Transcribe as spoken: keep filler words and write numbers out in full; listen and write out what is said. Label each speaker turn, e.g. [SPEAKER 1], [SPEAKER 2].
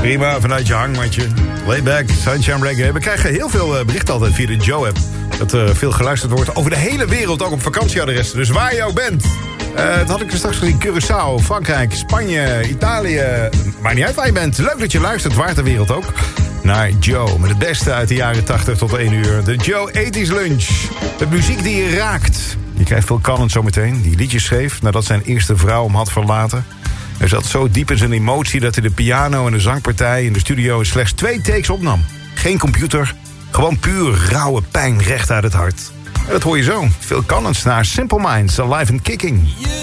[SPEAKER 1] Prima, vanuit je hangmatje. Layback, Sunshine Reggae. We krijgen heel veel berichten altijd via de Joe-app. Dat er veel geluisterd wordt over de hele wereld, ook op vakantieadressen. Dus waar je ook bent. Uh, dat had ik er straks gezien. Curaçao, Frankrijk, Spanje, Italië. Maakt niet uit waar je bent. Leuk dat je luistert, waar ter wereld ook. Naar Joe, met het beste uit de jaren tachtig tot één uur. De Joe tachtiger Lunch. Met muziek die je raakt. Je krijgt Phil Collins zometeen, die liedjes schreef nadat zijn eerste vrouw hem had verlaten. Hij zat zo diep in zijn emotie dat hij de piano en de zangpartij in de studio in slechts twee takes opnam. Geen computer, gewoon puur rauwe pijn recht uit het hart. En dat hoor je zo. Phil Collins naar Simple Minds, Alive and Kicking.